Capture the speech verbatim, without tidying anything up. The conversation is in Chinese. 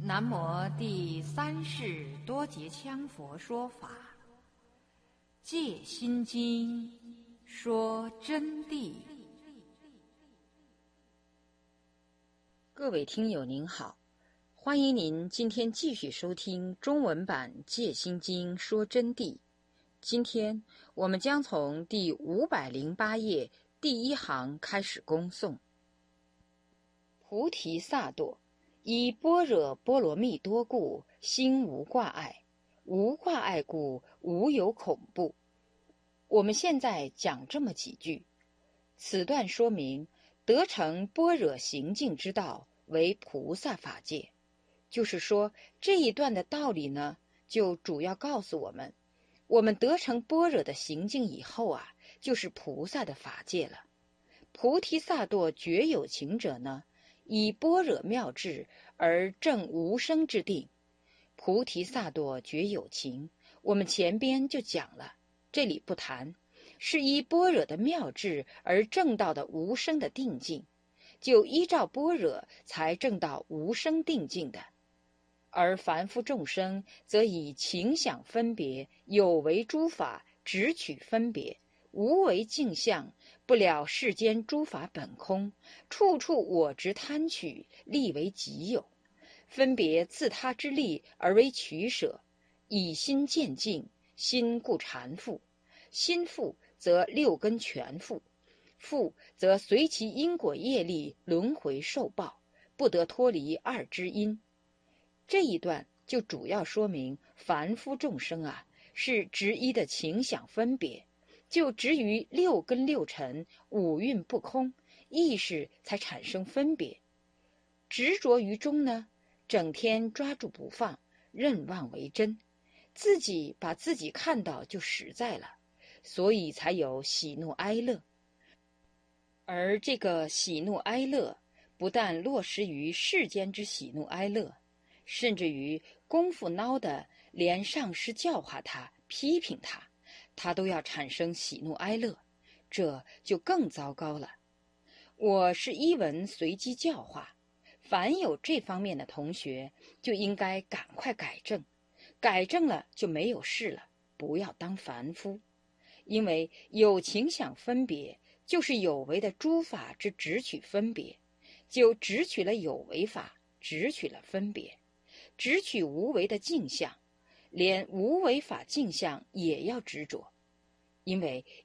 南无第三世多杰羌佛说法，戒心经说真谛。 各位听友您好，欢迎您今天继续收听中文版《戒心经说真谛》。今天我们将从第五百零八页第一行开始恭诵。菩提萨埵，以般若波罗蜜多故，心无挂碍，无挂碍故，无有恐怖。我们现在讲这么几句，此段说明得成般若行境之道为菩萨法界，就是说这一段的道理呢，就主要告诉我们，我们得成般若的行境以后啊，就是菩萨的法界了。菩提萨埵觉有情者呢，以般若妙智而证无生之定。菩提萨埵觉有情，我们前边就讲了，这里不谈，是依般若的妙智而证到的无生的定境，就依照般若才证到无生定境的。而凡夫众生则以情想分别，有为诸法直取分别，无为镜相，不了世间诸法本空，处处我执贪取，立为己有，分别自他之力而为取舍，以心见境，心故缠缚，心缚则六根全缚，缚则随其因果业力轮回受报，不得脱离二之因。这一段就主要说明凡夫众生啊，是执一的情想分别，就执于六根六尘五蕴不空，意识才产生分别。执着于中呢，整天抓住不放，认妄为真，自己把自己看到就实在了，所以才有喜怒哀乐。而这个喜怒哀乐不但落实于世间之喜怒哀乐，甚至于功夫孬的，连上师教化他批评他，他都要产生喜怒哀乐，这就更糟糕了。我是依文随机教化，凡有这方面的同学就应该赶快改正，改正了就没有事了，不要当凡夫。因为有情想分别，就是有为的诸法之直取分别，就直取了有为法，直取了分别，直取无为的镜像，连无为法镜像也要执着。因为